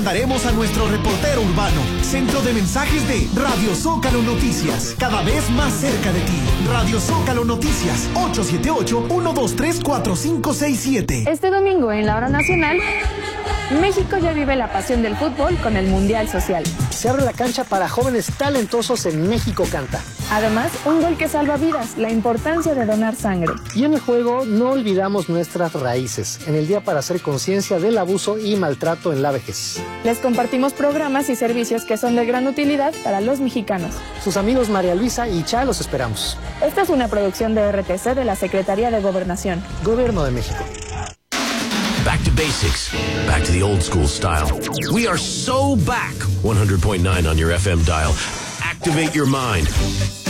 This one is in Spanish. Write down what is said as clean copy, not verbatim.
Daremos a nuestro reportero urbano, centro de mensajes de Radio Zócalo Noticias, cada vez más cerca de ti. Radio Zócalo Noticias, 878-123-4567. Este domingo en la hora nacional, México ya vive la pasión del fútbol con el Mundial Social. Se abre la cancha para jóvenes talentosos en México Canta. Además, un gol que salva vidas, la importancia de donar sangre. Y en el juego no olvidamos nuestras raíces, en el día para hacer conciencia del abuso y maltrato en la vejez. Les compartimos programas y servicios que son de gran utilidad para los mexicanos. Sus amigos María Luisa y Cha los esperamos. Esta es una producción de RTC de la Secretaría de Gobernación. Gobierno de México. Back to basics. Back to the old school style. We are so back. 100.9 on your FM dial. Activate your mind.